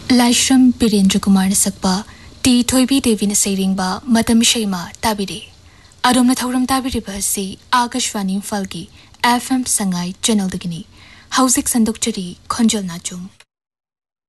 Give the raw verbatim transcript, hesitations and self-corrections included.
Laishram Birendra Kumar Sakpa T Thoibi Devi Sairingba Matam Shema Tabiri Adom Thauram Tabiri Basi Akashvani Falgi F M Sangai Channel Dagini Hauzik Sandukchari Khonjal Nachum